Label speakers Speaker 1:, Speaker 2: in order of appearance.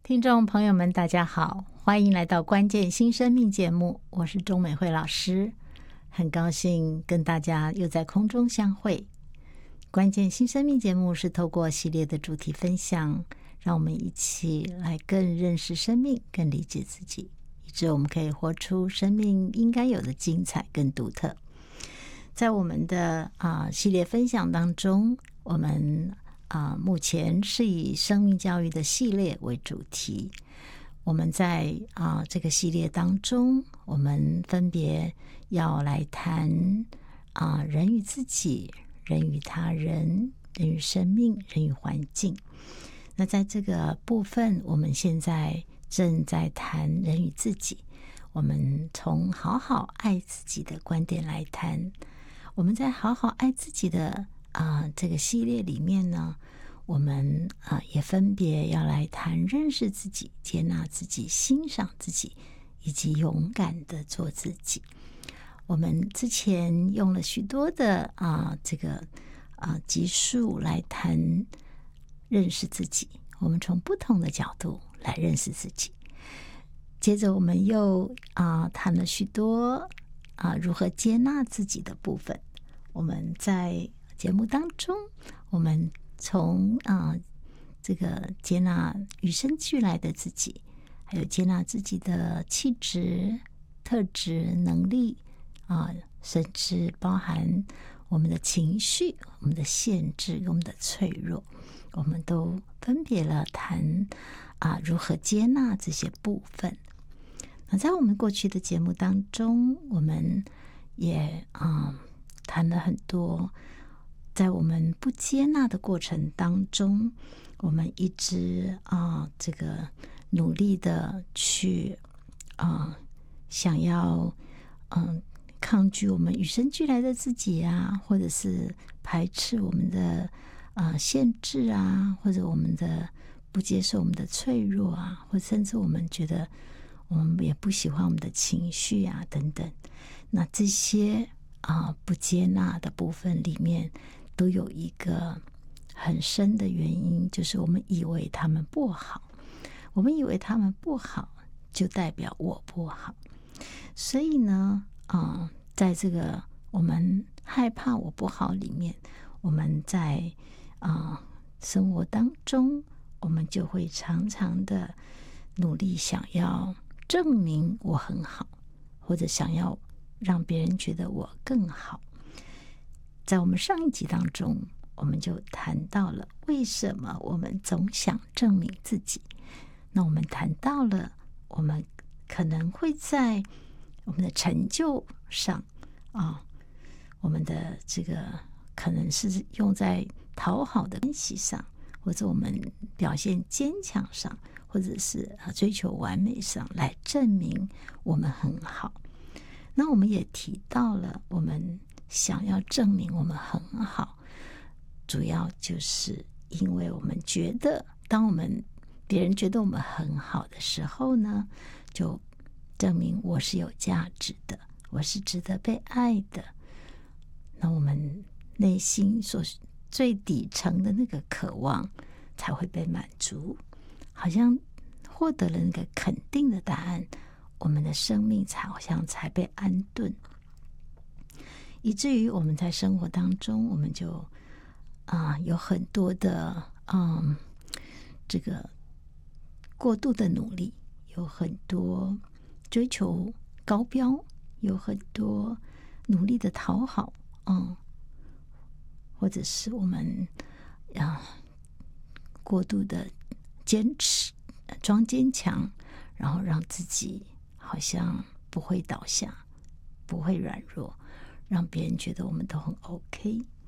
Speaker 1: 听众朋友们大家好，欢迎来到关键新生命节目，我是钟美惠老师，很高兴跟大家又在空中相会。关键新生命节目是透过系列的主题分享，让我们一起来更认识生命，更理解自己，以致我们可以活出生命应该有的精彩跟独特。在我们的系列分享当中，我们目前是以生命教育的系列为主题。我们在这个系列当中，我们分别要来谈人与自己、人与他人、人与生命、人与环境。那在这个部分，我们现在正在谈人与自己，我们从好好爱自己的观点来谈。我们在好好爱自己的这个系列里面呢，我们也分别要来谈认识自己、接纳自己、欣赏自己，以及勇敢的做自己。我们之前用了许多的集数来谈认识自己，我们从不同的角度来认识自己。接着我们又谈了许多如何接纳自己的部分。我们在节目当中，我们从这个接纳与生俱来的自己，还有接纳自己的气质、特质、能力甚至包含我们的情绪、我们的限制、我们的脆弱，我们都分别了谈如何接纳这些部分。那在我们过去的节目当中，我们也谈了很多，在我们不接纳的过程当中，我们一直这个努力的去想要抗拒我们与生俱来的自己或者是排斥我们的限制或者我们的不接受我们的脆弱或甚至我们觉得我们也不喜欢我们的情绪等等。那这些不接纳的部分里面都有一个很深的原因，就是我们以为他们不好，我们以为他们不好就代表我不好。所以呢在这个我们害怕我不好里面，我们在生活当中，我们就会常常的努力想要证明我很好，或者想要让别人觉得我更好。在我们上一集当中，我们就谈到了为什么我们总想证明自己。那我们谈到了我们可能会在我们的成就上我们的这个可能是用在讨好的关系上，或者我们表现坚强上，或者是追求完美上来证明我们很好。那我们也提到了我们想要证明我们很好，主要就是因为我们觉得当别人觉得我们很好的时候呢，就证明我是有价值的，我是值得被爱的。那我们内心所最底层的那个渴望才会被满足，好像获得了那个肯定的答案，我们的生命好像才被安顿。以至于我们在生活当中，我们就有很多的这个过度的努力，有很多追求高标，有很多努力的讨好或者是我们过度的坚持，装坚强，然后让自己好像不会倒下，不会软弱，让别人觉得我们都很 OK。